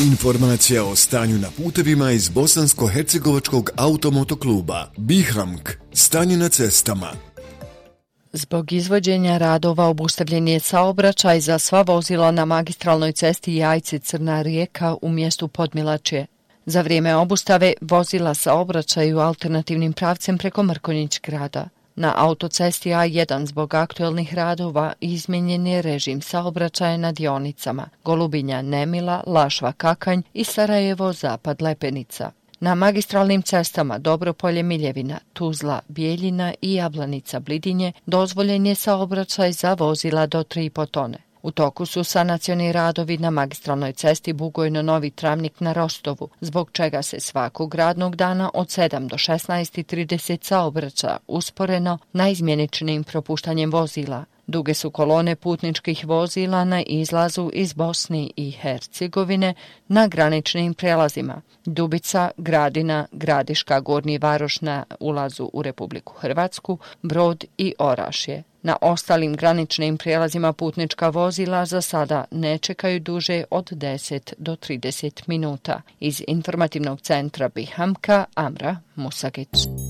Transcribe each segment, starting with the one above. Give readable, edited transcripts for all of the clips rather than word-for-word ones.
Informacija o stanju na putevima iz Bosansko-hercegovačkog automotokluba Bihamk, stanje na cestama. Zbog izvođenja radova obustavljen je saobraćaj za sva vozila na magistralnoj cesti Jajce-Crna Rijeka u mjestu Podmilačje. Za vrijeme obustave vozila saobraćaju alternativnim pravcem preko Mrkonjić grada. Na autocesti A1 zbog aktualnih radova izmijenjen je režim saobraćaja na dionicama Golubinja-Nemila, Lašva-Kakanj i Sarajevo-Zapad-Lepenica. Na magistralnim cestama Dobropolje-Miljevina, Tuzla-Bijeljina i Jablanica-Blidinje dozvoljen je saobraćaj za vozila do 3,5 tone. U toku su sanacioni radovi na magistralnoj cesti Bugojno-Novi Travnik na Rostovu, zbog čega se svakog radnog dana od 7 do 16:30 saobraća usporeno naizmjeničnim propuštanjem vozila. Duge su kolone putničkih vozila na izlazu iz Bosne i Hercegovine na graničnim prijelazima Dubica, Gradina, Gradiška, Gornji Varoš na ulazu u Republiku Hrvatsku, Brod i Orašje. Na ostalim graničnim prijelazima putnička vozila za sada ne čekaju duže od 10 do 30 minuta. Iz informativnog centra Bihamka, Amra Musagić.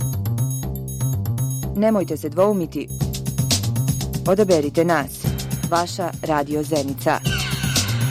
Nemojte se dvoumiti. Odaberite nas, vaša Radio Zenica.